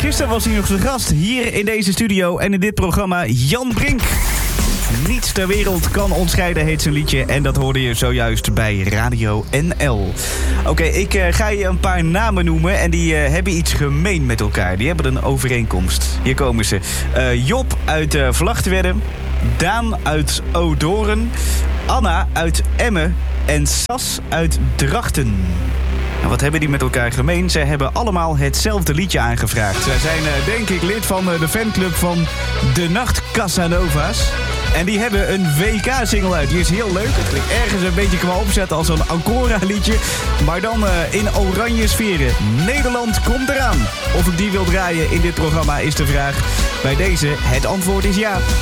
Gisteren was hij nog zijn gast hier in deze studio en in dit programma Jan Brink. Niets ter wereld kan ons scheiden, heet zijn liedje. En dat hoorde je zojuist bij Radio NL. Oké, ik ga je een paar namen noemen en die hebben iets gemeen met elkaar. Die hebben een overeenkomst. Hier komen ze. Job uit Vlagtwedde, Daan uit Odoorn, Anna uit Emmen en Sas uit Drachten. En wat hebben die met elkaar gemeen? Zij hebben allemaal hetzelfde liedje aangevraagd. Zij zijn denk ik lid van de fanclub van De Nacht Casanova's. En die hebben een WK-single uit. Die is heel leuk. Het klinkt ergens een beetje qua opzet als een Ancora-liedje. Maar dan in oranje sferen. Nederland komt eraan. Of ik die wil draaien in dit programma is de vraag. Bij deze, het antwoord is ja.